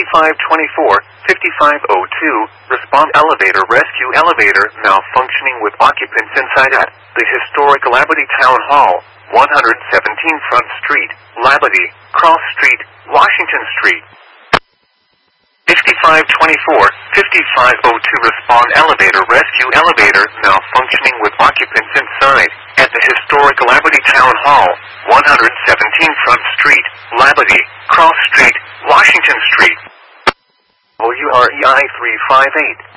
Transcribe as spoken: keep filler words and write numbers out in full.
fifty-five twenty-four, fifty-five oh two, respond elevator rescue elevator malfunctioning with occupants inside at the historic Labadie Town Hall, one seventeen Front Street, Labadie, Cross Street, Washington Street. fifty-five twenty-four, fifty-five oh two respond elevator rescue elevator malfunctioning with occupants inside at the historic Labadie Town Hall, one seventeen Front Street, Labadie, Cross Street, Washington Street. W R E I three five eight.